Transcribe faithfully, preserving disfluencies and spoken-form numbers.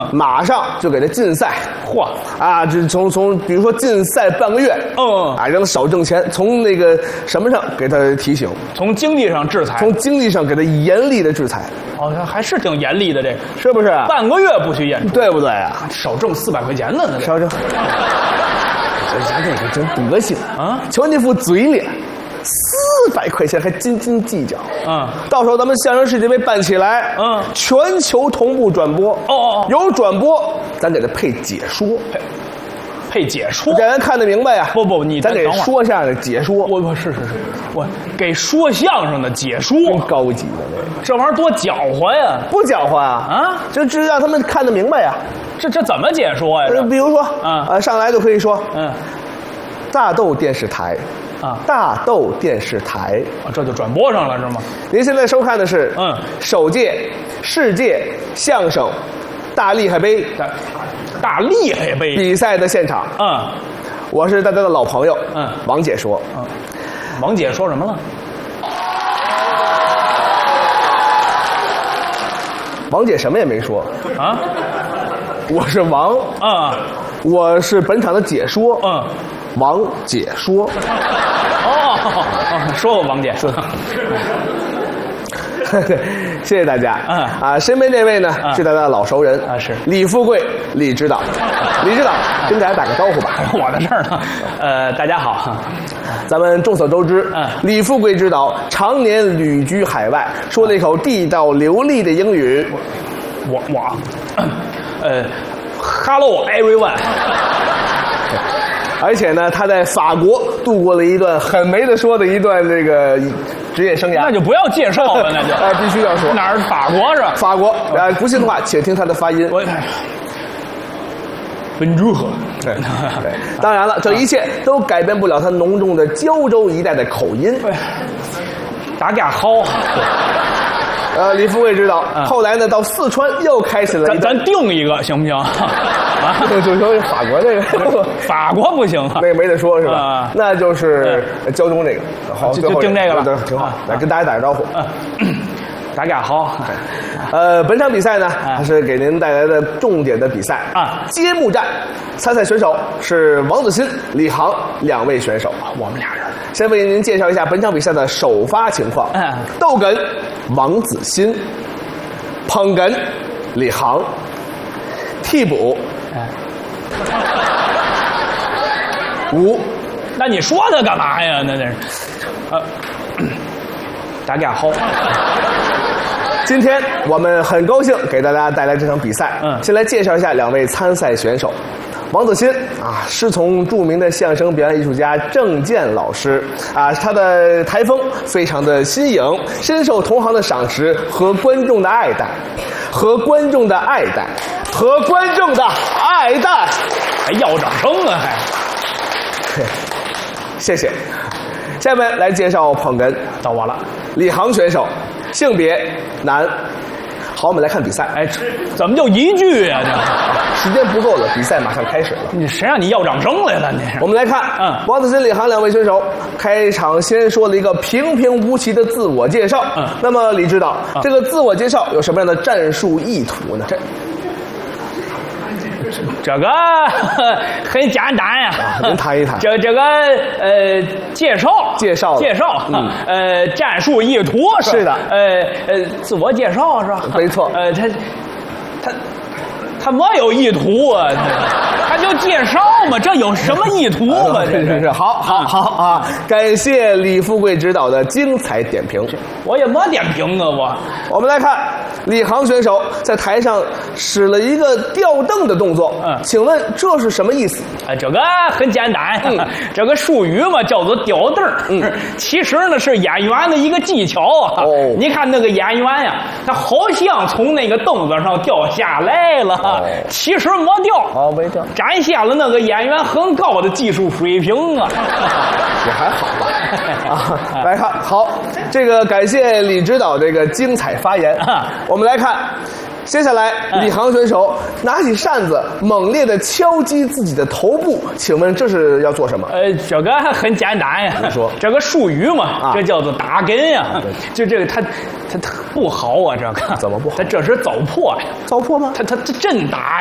马上就给他禁赛。 嚯啊，这从从比如说禁赛半个月， 嗯啊，让他少挣钱，从那个什么上给他提醒， 从经济上制裁， 从经济上给他严厉的制裁， 哦，他还是挺严厉的，这个是不是？ 半个月不许演出， 对不对啊？ 少挣四百块钱呢，那少挣。这家这个真德行啊！ 瞧那副嘴脸，四百块钱还斤斤计较。 嗯， 到时候咱们相声世界杯办起来， 嗯， 全球同步转播。 哦哦， 有转播，咱给他配解说， 配配解说， 让人看得明白呀。 不不，你咱给说相声的解说。 我我是是是，我给说相声的解说， 真高级的这这玩意儿多搅和呀！ 不搅和啊啊， 这这让他们看得明白呀。 这这怎么解说呀？ 呃，比如说， 嗯呃，上来就可以说， 嗯， 大豆电视台， 啊， 大豆电视台， 啊，这就转播上了是吗？ 您现在收看的是， 嗯， 首届世界相声大厉害杯大大厉害杯比赛的现场。 嗯， 我是大家的老朋友， 嗯， 王解说。 嗯，王姐说什么了？ 王姐什么也没说啊， 我是王， 啊， 我是本场的解说， 嗯， 王解说。 哦，哦说我王姐说。 谢谢大家。 嗯啊，身边这位呢、 嗯、 是大家的老熟人啊，是李富贵，李指导。李指导，跟大家打个招呼吧。 我的事儿呢？呃，大家好。 咱们众所周知， 嗯， 李富贵指导常年旅居海外，说了一口地道流利的英语。 我我，呃 ，Hello everyone。 而且呢，他在法国度过了一段很没得说的一段这个职业生涯。 那就不要介绍了，那就啊，必须要说哪儿法国是吧？ 法国。啊，不信的话，且听他的发音。 我。Bonjour。 对对，当然了，这一切都改变不了他浓重的胶州一带的口音。 大家好。 呃，李富贵指导， 嗯、 后来呢，到四川又开始了咱咱定一个行不行？啊， 就说法国这个， 法国不行啊， 那个没得说是吧？ 啊、 那就是胶东这个，好， 就就定这个了， 对，挺好。来跟大家打个招呼。 嗯大家好。 呃，本场比赛呢，还是给您带来的重点的比赛啊， 揭幕战。参赛选手是王子欣、李航两位选手。 我们俩人。 先为您介绍一下本场比赛的首发情况。 嗯， 逗哏王子欣，捧哏李航，替补哎， 吴。 那你说他干嘛呀？那那是，呃，大家好。 今天我们很高兴给大家带来这场比赛。 嗯， 先来介绍一下两位参赛选手。王子欣啊，师从著名的相声表演艺术家郑健老师啊，他的台风非常的新颖，深受同行的赏识和观众的爱戴，和观众的爱戴，和观众的爱戴， 还要掌声啊还。 谢谢。下面来介绍捧哏， 到我了。 李航选手，性别男。好，我们来看比赛。 哎，怎么就一句呀、啊？ 时间不够了，比赛马上开始了。 你谁让你要掌声来了？你我们来看， 嗯， 王子欣、李航两位选手开场先说了一个平平无奇的自我介绍。 嗯， 那么李指导， 嗯、 这个自我介绍有什么样的战术意图呢？ 这这个很简单呀、 啊，您谈一谈。 这这个呃，介绍介绍介绍，嗯、呃，战术意图是是的， 呃呃，自我介绍是吧？ 没错。 呃，他他他没有意图啊，他就介绍嘛，这有什么意图嘛？ 是是是，好好好啊！感谢李富贵指导的精彩点评。 我也没点评啊，我。 我们来看李航选手在台上使了一个吊凳的动作， 嗯， 请问这是什么意思？ 啊，这个很简单， 嗯、 这个术语嘛叫做吊凳，嗯，其实呢是演员的一个技巧啊。 哦， 你看那个演员呀，他好像从那个凳子上掉下来了，哦、其实没掉， 哦，没掉， 展现了那个演员很高的技术水平啊。 也还好吧。啊，来看好这个，感谢李指导这个精彩发言。 啊、 我们来看接下来，李航选手拿起扇子，猛烈地敲击自己的头部。请问这是要做什么？ 呃，这个很简单呀。 你说这个术语嘛， 啊这叫做打根呀。就这个，他他他不好啊，这个怎么不好？ 他这是糟粕呀， 糟粕吗？ 他他他真打。